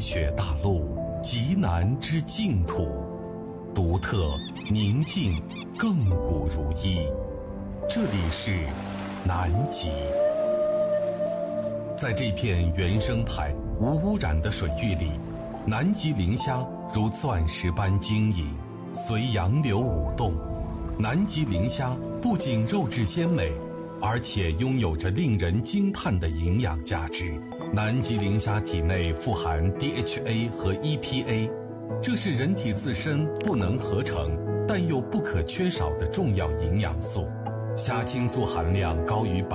雪大陆，极南之净土，独特宁静，亘古如一。这里是南极。在这片原生态无污染的水域里，南极磷虾如钻石般晶莹，随洋流舞动。南极磷虾不仅肉质鲜美，而且拥有着令人惊叹的营养价值。南极磷虾体内富含 DHA 和 EPA， 这是人体自身不能合成但又不可缺少的重要营养素。虾青素含量高于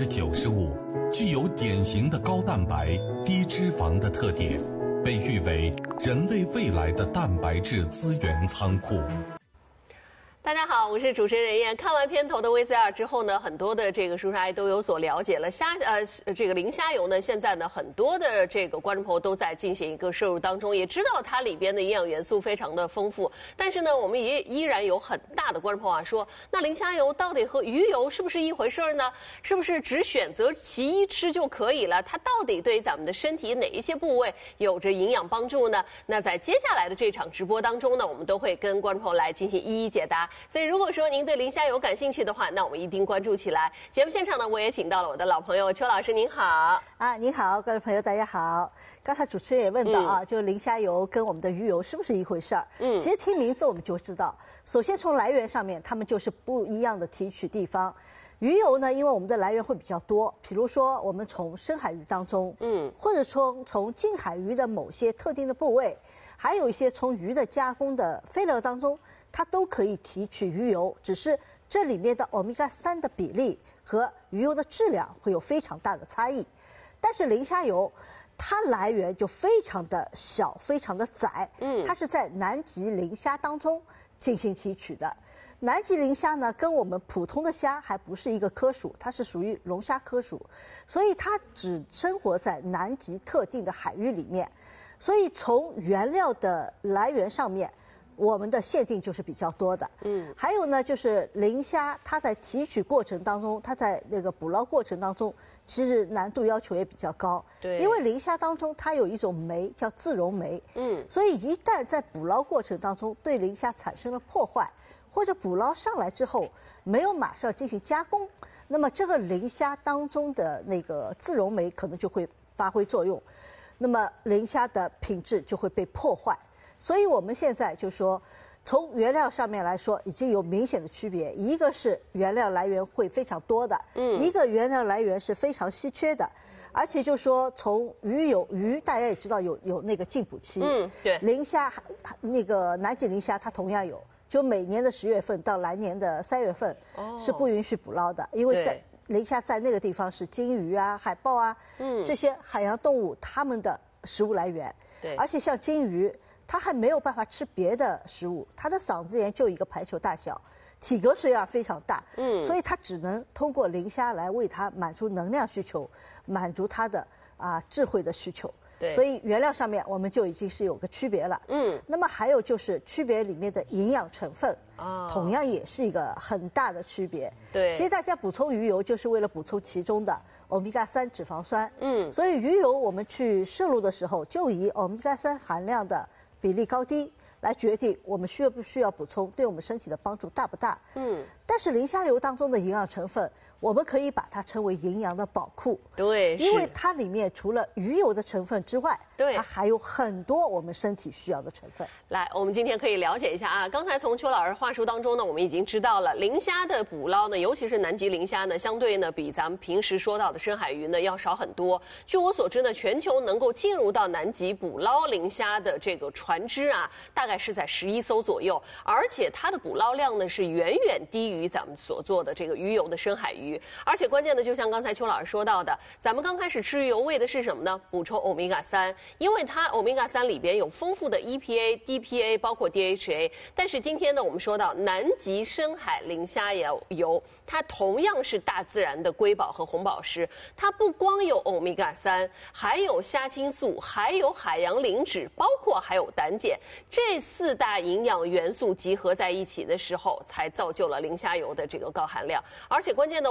95%， 具有典型的高蛋白、低脂肪的特点，被誉为人类未来的蛋白质资源仓库。 大家好，我是主持人任燕。看完片头的 VCR 之后呢，很多的这个叔叔阿姨都有所了解了。这个磷虾油呢，现在呢很多的这个观众朋友都在进行一个摄入当中，也知道它里边的营养元素非常的丰富。但是呢，我们也依然有很大的观众朋友说，那磷虾油到底和鱼油是不是一回事呢？是不是只选择其一吃就可以了？它到底对于咱们的身体哪一些部位有着营养帮助呢？那在接下来的这场直播当中呢，我们都会跟观众朋友来进行一一解答。所以如果说您对磷虾油感兴趣的话，那我们一定关注起来。节目现场呢，我也请到了我的老朋友邱老师，您好。 您好，各位朋友，大家好。刚才主持人也问到就磷虾油跟我们的鱼油是不是一回事儿？其实听名字我们就知道，首先从来源上面，它们就是不一样的提取地方。鱼油呢，因为我们的来源会比较多，比如说我们从深海鱼当中，或者说从近海鱼的某些特定的部位，还有一些从鱼的加工的废料当中，它都可以提取鱼油，只是这里面的欧米伽3的比例和鱼油的质量会有非常大的差异。但是磷虾油它来源就非常的小，非常的窄，它是在南极磷虾当中进行提取的。南极磷虾呢，跟我们普通的虾还不是一个科属，它是属于龙虾科属，所以它只生活在南极特定的海域里面。所以从原料的来源上面，我们的限定就是比较多的。还有呢，就是磷虾它在提取过程当中，它在那个捕捞过程当中，其实难度要求也比较高。对，因为磷虾当中它有一种酶叫自溶酶。所以一旦在捕捞过程当中对磷虾产生了破坏，或者捕捞上来之后没有马上进行加工，那么这个磷虾当中的那个自溶酶可能就会发挥作用，那么磷虾的品质就会被破坏。所以我们现在就说，从原料上面来说已经有明显的区别，一个是原料来源会非常多的，一个原料来源是非常稀缺的。而且就说从鱼大家也知道有那个禁捕期，对，磷虾那个南极磷虾它同样有，就每年的10月份到来年的3月份是不允许捕捞的，因为在磷虾在那个地方是鲸鱼啊、海豹啊，这些海洋动物它们的食物来源。对，而且像鲸鱼，它还没有办法吃别的食物，它的嗓子眼就一个排球大小，体格虽然非常大，所以它只能通过磷虾来为它满足能量需求，满足它的智慧的需求。所以原料上面我们就已经是有个区别了。那么还有就是区别里面的营养成分，同样也是一个很大的区别。对，其实大家补充鱼油就是为了补充其中的欧米伽3脂肪酸。所以鱼油我们去摄入的时候，就以欧米伽3含量的比例高低来决定我们需不需要补充，对我们身体的帮助大不大。但是磷虾油当中的营养成分，我们可以把它称为营养的宝库。对，因为它里面除了鱼油的成分之外，它还有很多我们身体需要的成分。 来，我们今天可以了解一下啊。刚才从邱老师话术当中呢，我们已经知道了磷虾的捕捞呢，尤其是南极磷虾呢，相对呢比咱们平时说到的深海鱼呢要少很多。据我所知呢，全球能够进入到南极捕捞磷虾的这个船只啊，大概是在11艘左右，而且它的捕捞量呢是远远低于咱们所做的这个鱼油的深海鱼。而且关键的，就像刚才邱老师说到的，咱们刚开始吃鱼油为的是什么呢？补充欧米伽3，因为它欧米伽3里边有丰富的 EPA、DPA， 包括 DHA。但是今天呢，我们说到南极深海磷虾油，它同样是大自然的瑰宝和红宝石。它不光有欧米伽3，还有虾青素，还有海洋磷脂，包括还有胆碱，这4大营养元素集合在一起的时候，才造就了磷虾油的这个高含量。而且关键的，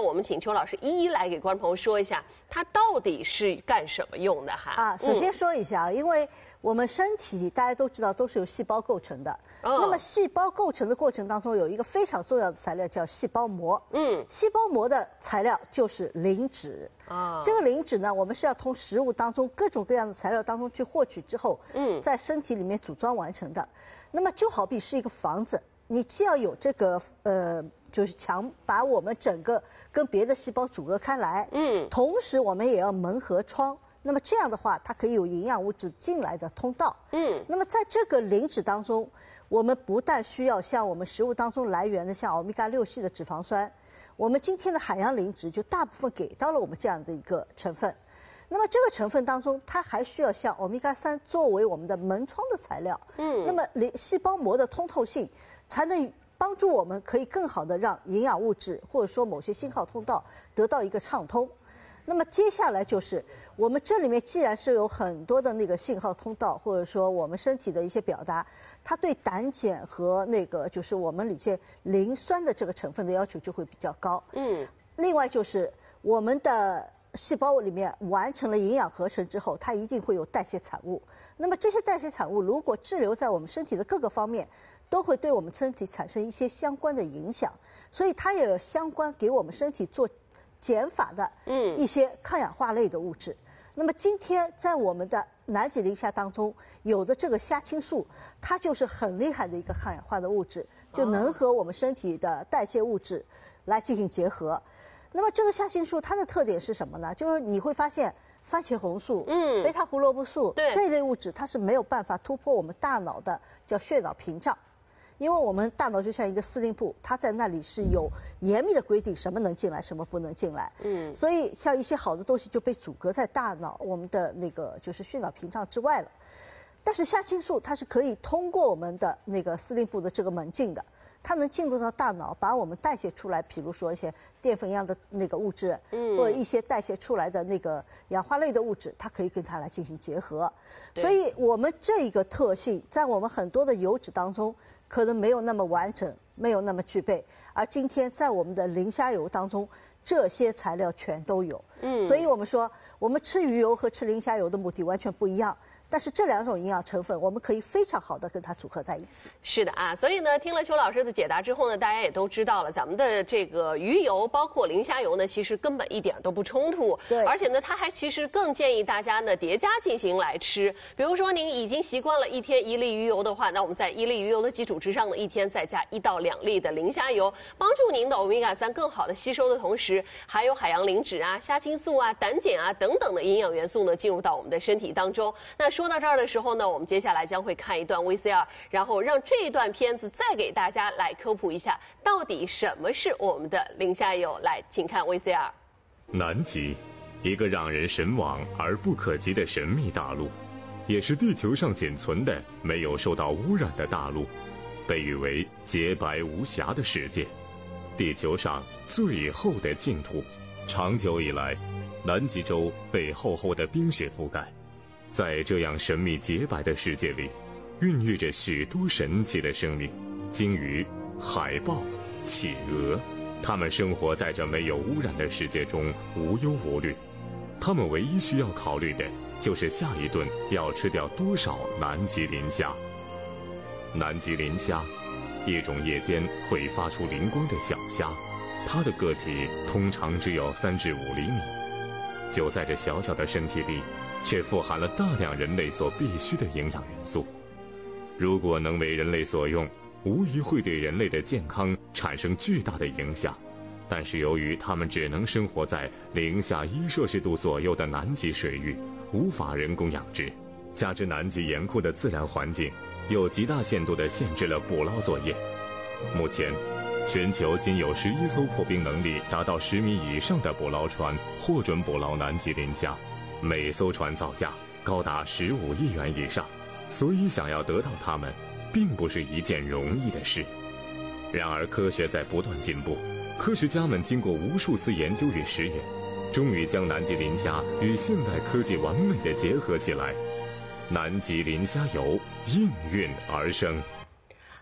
我们请邱老师一一来给观众朋友说一下，它到底是干什么用的哈？ 首先说一下，因为我们身体大家都知道都是由细胞构成的，那么细胞构成的过程当中有一个非常重要的材料叫细胞膜，细胞膜的材料就是磷脂。这个磷脂呢，我们是要从食物当中各种各样的材料当中去获取之后，在身体里面组装完成的。那么就好比是一个房子，你既要有这个就是墙把我们整个跟别的细胞阻隔开来，同时我们也要门和窗。那么这样的话，它可以有营养物质进来的通道。那么在这个磷脂当中，我们不但需要像我们食物当中来源的像欧米伽6系的脂肪酸。我们今天的海洋磷脂就大部分给到了我们这样的一个成分，那么这个成分当中，它还需要像欧米伽3作为我们的门窗的材料，那么细胞膜的通透性才能帮助我们可以更好的让营养物质或者说某些信号通道得到一个畅通。那么接下来就是我们这里面既然是有很多的那个信号通道，或者说我们身体的一些表达，它对胆碱和那个就是我们里些磷酸的这个成分的要求就会比较高。另外就是我们的细胞里面完成了营养合成之后，它一定会有代谢产物。那么这些代谢产物如果滞留在我们身体的各个方面，都会对我们身体产生一些相关的影响，所以它也有相关给我们身体做减法的一些抗氧化类的物质。那么今天在我们的南极磷虾当中有的这个虾青素，它就是很厉害的一个抗氧化的物质，就能和我们身体的代谢物质来进行结合。那么这个虾青素它的特点是什么呢？就是你会发现番茄红素、贝塔胡萝卜素这一类物质，它是没有办法突破我们大脑的叫血脑屏障。因为我们大脑就像一个司令部，它在那里是有严密的规定，什么能进来，什么不能进来。所以像一些好的东西就被阻隔在大脑我们的那个就是血脑屏障之外了。但是虾青素它是可以通过我们的那个司令部的这个门径的，它能进入到大脑，把我们代谢出来，比如说一些淀粉一样的那个物质，或者一些代谢出来的那个氧化类的物质，它可以跟它来进行结合。所以我们这一个特性在我们很多的油脂当中可能没有那么完整，没有那么具备，而今天在我们的磷虾油当中，这些材料全都有。所以我们说，我们吃鱼油和吃磷虾油的目的完全不一样。但是这两种营养成分，我们可以非常好的跟它组合在一起。 是的啊，所以呢，听了邱老师的解答之后呢，大家也都知道了，咱们的这个鱼油包括磷虾油呢，其实根本一点都不冲突。 对， 而且呢，它还其实更建议大家呢叠加进行来吃。比如说您已经习惯了一天1粒鱼油的话，那我们在1粒鱼油的基础之上呢，一天再加1到2粒的磷虾油，帮助您的欧米伽3更好的吸收的同时，还有海洋磷脂啊、虾青素啊、胆碱啊等等的营养元素呢进入到我们的身体当中。那说到这儿的时候呢，我们接下来将会看一段 VCR， 然后让这一段片子再给大家来科普一下，到底什么是我们的磷虾油。来，请看 VCR。 南极，一个让人神往而不可及的神秘大陆，也是地球上仅存的没有受到污染的大陆，被誉为洁白无瑕的世界，地球上最厚的净土。长久以来，南极洲被厚厚的冰雪覆盖。在这样神秘洁白的世界里，孕育着许多神奇的生命，鲸鱼、海豹、企鹅，它们生活在这没有污染的世界中，无忧无虑。它们唯一需要考虑的就是下一顿要吃掉多少南极磷虾。南极磷虾，一种夜间会发出灵光的小虾，它的个体通常只有3至5厘米，就在这小小的身体里，却富含了大量人类所必需的营养元素。如果能为人类所用，无疑会对人类的健康产生巨大的影响。但是由于它们只能生活在零下1摄氏度左右的南极水域，无法人工养殖，加之南极严酷的自然环境又极大限度地限制了捕捞作业。目前全球仅有11艘破冰能力达到10米以上的捕捞船获准捕捞南极磷虾，每艘船造价高达15亿元以上，所以想要得到它们并不是一件容易的事。然而科学在不断进步，科学家们经过无数次研究与实验，终于将南极磷虾与现代科技完美地结合起来，南极磷虾油应运而生。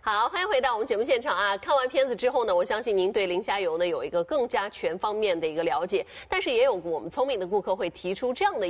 好，欢迎回到我们节目现场啊！看完片子之后呢，我相信您对磷虾油呢有一个更加全方面的一个了解，但是也有我们聪明的顾客会提出这样的